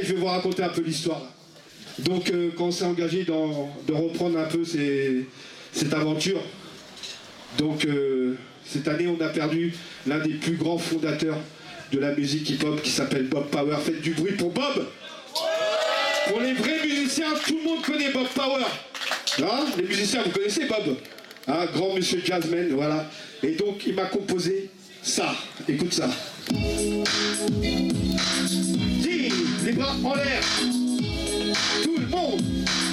je vais vous raconter un peu l'histoire. Donc quand on s'est engagé de reprendre un peu cette aventure, donc cette année on a perdu l'un des plus grands fondateurs de la musique hip-hop qui s'appelle Bob Power. Faites du bruit pour Bob. Pour les vrais musiciens, tout le monde connaît Bob Power. Hein, les musiciens, vous connaissez Bob, hein, grand monsieur jazzman, voilà. Et donc il m'a composé ça. Écoute ça. Dis, les bras en l'air. Tout le monde.